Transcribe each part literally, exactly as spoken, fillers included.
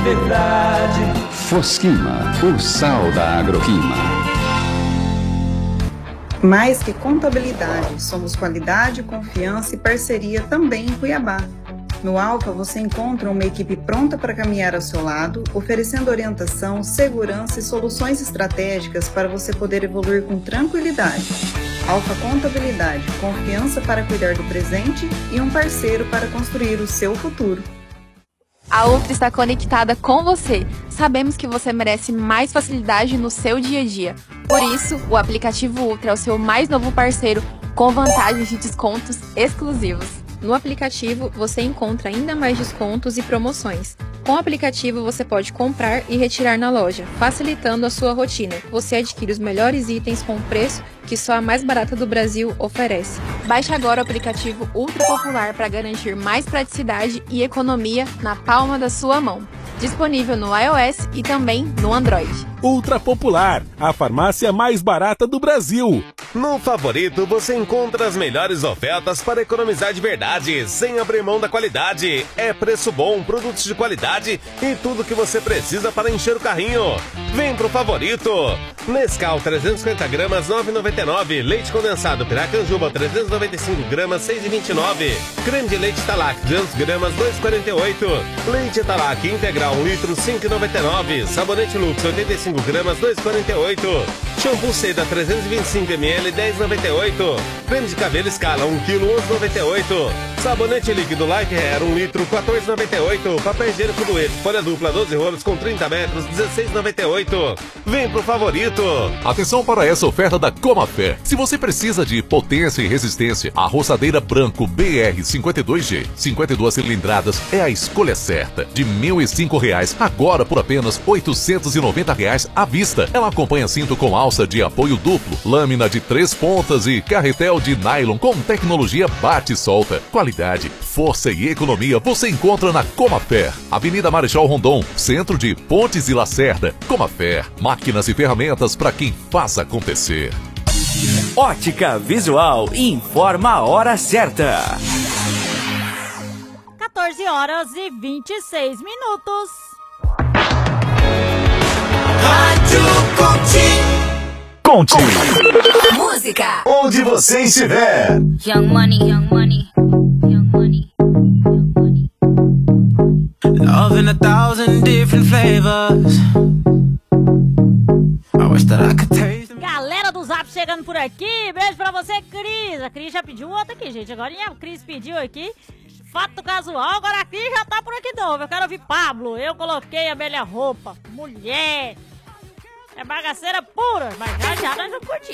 verdade. Fosquima, o sal da agroquima. Mais que contabilidade, somos qualidade, confiança e parceria também em Cuiabá. No Alfa você encontra uma equipe pronta para caminhar ao seu lado, oferecendo orientação, segurança e soluções estratégicas para você poder evoluir com tranquilidade. Alfa Contabilidade, confiança para cuidar do presente e um parceiro para construir o seu futuro. A Ultra está conectada com você. Sabemos que você merece mais facilidade no seu dia a dia. Por isso, o aplicativo Ultra é o seu mais novo parceiro com vantagens de descontos exclusivos. No aplicativo, você encontra ainda mais descontos e promoções. Com o aplicativo, você pode comprar e retirar na loja, facilitando a sua rotina. Você adquire os melhores itens com preço que só a mais barata do Brasil oferece. Baixe agora o aplicativo Ultra Popular para garantir mais praticidade e economia na palma da sua mão. Disponível no iOS e também no Android. Ultra Popular, a farmácia mais barata do Brasil. No Favorito você encontra as melhores ofertas para economizar de verdade, sem abrir mão da qualidade. É preço bom, produtos de qualidade e tudo que você precisa para encher o carrinho. Vem pro Favorito. Nescau trezentos e cinquenta gramas, nove reais e noventa e nove centavos. Leite condensado Piracanjuba trezentos e noventa e cinco gramas, seis reais e vinte e nove centavos. Creme de leite Talac duzentas gramas, dois reais e quarenta e oito centavos. Leite Talac integral um litro, cinco reais e noventa e nove centavos. Sabonete Lux oitenta e cinco gramas, dois reais e quarenta e oito centavos. Shampoo Seda trezentos e vinte e cinco mililitros, dez reais e noventa e oito centavos. Creme de cabelo Escala um quilo, onze reais e noventa e oito centavos. Sabonete líquido Like Hair um litro, quatorze reais e noventa e oito centavos. Papel higiênico Dueto, folha dupla doze rolos com trinta metros, dezesseis reais e noventa e oito centavos. Vem pro Favorito. Atenção para essa oferta da Comafé. Se você precisa de potência e resistência, a roçadeira Branco B R cinquenta e dois G, cinquenta e duas cilindradas é a escolha certa. De mil e cinco reais, agora por apenas oitocentos e noventa reais à vista. Ela acompanha cinto com alça de apoio duplo, lâmina de três pontas e carretel de nylon com tecnologia bate e solta. Qualidade, força e economia você encontra na Comafé. Avenida Marechal Rondon, centro de Pontes e Lacerda. Comafé, máquinas e ferramentas para quem faz acontecer. Ótica Visual informa a hora certa. quatorze horas e vinte e seis minutos. Rádio Conte. Música. Onde você estiver. Young money, young money, young money, young money. Love in a thousand different flavors. I wish that I could taste. Galera do Zap chegando por aqui. Beijo pra você, Cris. A Cris já pediu outra aqui, gente. Agora a Cris pediu aqui. Fato casual. Agora a Cris já tá por aqui de novo. Eu quero ouvir Pablo. Eu coloquei a velha roupa. Mulher. É bagaceira pura. Mas já já nós vamos curtir.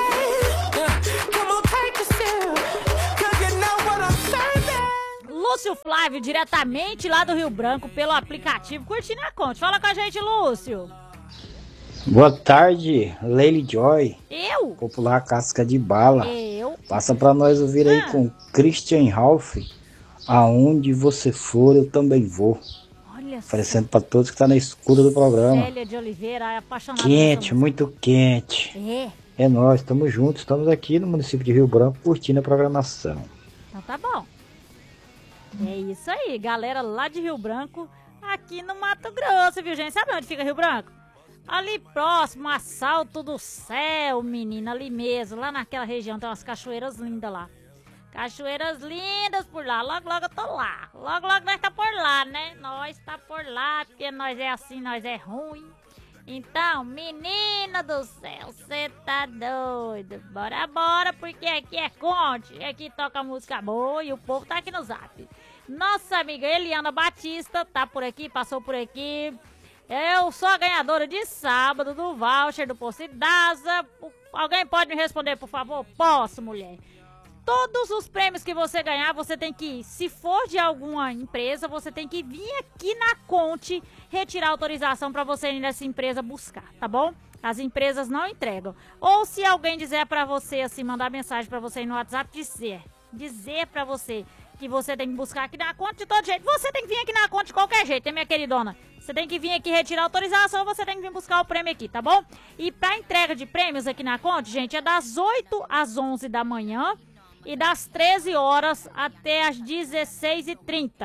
Lúcio Flávio, diretamente lá do Rio Branco, pelo aplicativo Curtindo a Conte. Fala com a gente, Lúcio. Boa tarde, Leile Joy. Eu? Popular Casca de Bala. Eu? Passa pra nós ouvir aí ah. com Christian Ralph. Aonde você for, eu também vou. Olha Oferecendo pra todos que tá na escuta do programa. Célia de Oliveira, apaixonada. Quente, muito quente. É. É nós, estamos juntos, estamos aqui no município de Rio Branco curtindo a programação. Então tá bom. É isso aí, galera lá de Rio Branco, aqui no Mato Grosso, viu, gente? Sabe onde fica Rio Branco? Ali próximo, Assalto do Céu, menina, ali mesmo, lá naquela região tem umas cachoeiras lindas lá. Cachoeiras lindas por lá, logo logo eu tô lá. Logo logo nós tá por lá, né? Nós tá por lá, porque nós é assim, nós é ruim. Então, menina do céu, cê tá doido. Bora, bora, porque aqui é Conte, aqui toca música boa e o povo tá aqui no Zap. Nossa amiga Eliana Batista tá por aqui, passou por aqui. Eu sou a ganhadora de sábado do voucher do Posto Idasa. Alguém pode me responder, por favor? Posso, mulher. Todos os prêmios que você ganhar, você tem que, se for de alguma empresa, você tem que vir aqui na Conte retirar autorização para você ir nessa empresa buscar, tá bom? As empresas não entregam. Ou se alguém dizer para você, assim, mandar mensagem para você no WhatsApp, dizer, dizer para você que você tem que buscar aqui na Conte de todo jeito. Você tem que vir aqui na Conte de qualquer jeito, hein, minha queridona? Você tem que vir aqui retirar a autorização, você tem que vir buscar o prêmio aqui, tá bom? E para entrega de prêmios aqui na Conte, gente, é das oito às onze da manhã e das treze horas até às dezesseis e trinta.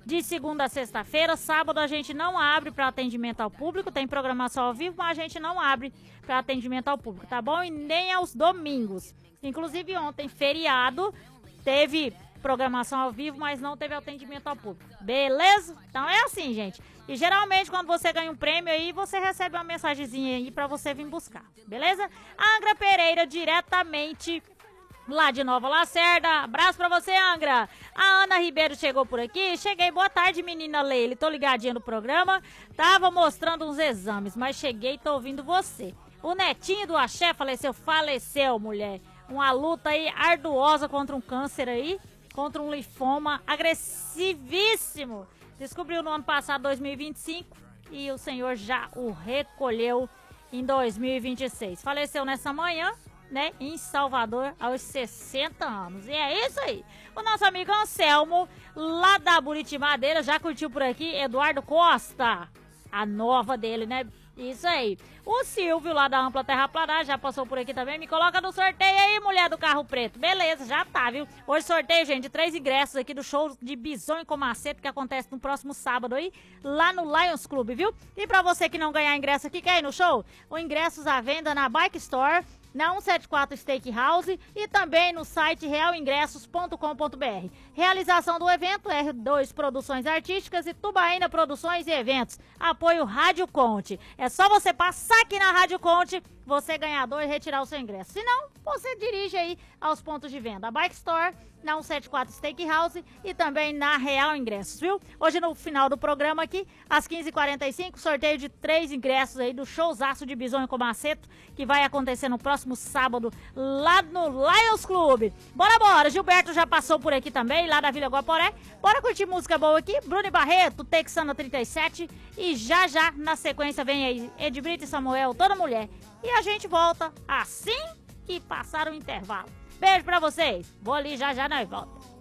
de segunda a sexta-feira. Sábado a gente não abre para atendimento ao público, tem programação ao vivo, mas a gente não abre para atendimento ao público, tá bom? E nem aos domingos. Inclusive ontem, feriado, teve programação ao vivo, mas não teve atendimento ao público. Beleza? Então é assim, gente. E geralmente quando você ganha um prêmio aí, você recebe uma mensagenzinha aí pra você vir buscar. Beleza? Angra Pereira, diretamente lá de Nova Lacerda. Abraço pra você, Angra. A Ana Ribeiro chegou por aqui. Cheguei, boa tarde, menina Leile. Tô ligadinha no programa. Tava mostrando uns exames, mas cheguei e tô ouvindo você. O netinho do Axé faleceu, faleceu, mulher. Uma luta aí arduosa contra um câncer aí, contra um linfoma agressivíssimo. Descobriu no ano passado, dois mil e vinte e cinco, e o senhor já o recolheu em dois mil e vinte e seis. Faleceu nessa manhã, né, em Salvador, aos sessenta anos. E é isso aí. O nosso amigo Anselmo, lá da Buriti Madeira, já curtiu por aqui. Eduardo Costa, a nova dele, né? Isso aí. O Silvio, lá da Ampla Terraplanagem, já passou por aqui também. Me coloca no sorteio aí, mulher do carro preto. Beleza, já tá, viu? Hoje sorteio, gente, de três ingressos aqui do show de Bisonho com Macete, que acontece no próximo sábado aí, lá no Lions Club, viu? E pra você que não ganhar ingresso aqui, quer ir no show? O ingressos à venda na Bike Store, na cento e setenta e quatro Steakhouse e também no site real ingressos ponto com ponto br. Realização do evento R dois Produções Artísticas e Tubaína Produções e Eventos. Apoio Rádio Conte. É só você passar aqui na Rádio Conte, você ganhador, e retirar o seu ingresso. Se não, você dirige aí aos pontos de venda. A Bike Store, na cento e setenta e quatro Steakhouse e também na Real Ingressos, viu? Hoje no final do programa aqui, às quinze e quarenta e cinco, sorteio de três ingressos aí do showzaço de Bisonho com Maceto, que vai acontecer no próximo sábado lá no Lions Club. Bora, bora! Gilberto já passou por aqui também, lá da Vila Guaporé. Bora curtir música boa aqui. Bruno Barreto, Texana trinta e sete. E já já, na sequência, vem aí Ed Brito e Samuel, Toda Mulher. E a gente volta assim que passar o intervalo. Beijo pra vocês. Vou ali, já já nós volta.